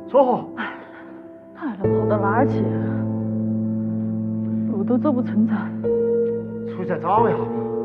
说好。 太了，跑到哪儿去？路都走不成咱。 出去找一下。